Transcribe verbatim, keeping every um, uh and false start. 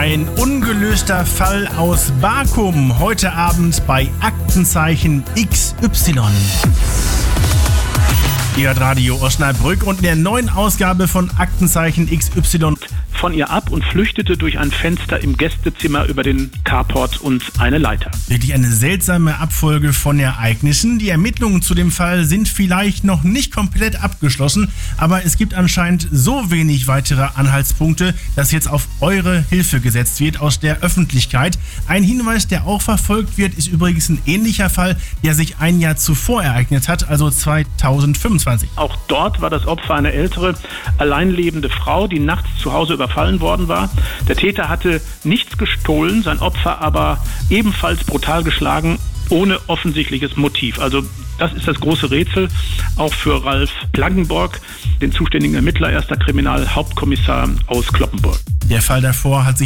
Ein ungelöster Fall aus Bakum. Heute Abend bei Aktenzeichen X Y. Ihr hört Radio Osnabrück und in der neuen Ausgabe von Aktenzeichen X Y von ihr ab und flüchtete durch ein Fenster im Gästezimmer über den Carport und eine Leiter. Wirklich eine seltsame Abfolge von Ereignissen. Die Ermittlungen zu dem Fall sind vielleicht noch nicht komplett abgeschlossen, aber es gibt anscheinend so wenig weitere Anhaltspunkte, dass jetzt auf eure Hilfe gesetzt wird aus der Öffentlichkeit. Ein Hinweis, der auch verfolgt wird, ist übrigens ein ähnlicher Fall, der sich ein Jahr zuvor ereignet hat, also zweitausendfünfundzwanzig. Auch dort war das Opfer eine ältere, alleinlebende Frau, die nachts zu Hause überfallen worden war. Der Täter hatte nichts gestohlen, sein Opfer aber ebenfalls brutal geschlagen, ohne offensichtliches Motiv. Also das ist das große Rätsel, auch für Ralf Blankenborg, den zuständigen Ermittler, erster Kriminalhauptkommissar aus Cloppenburg. Der Fall davor hat sich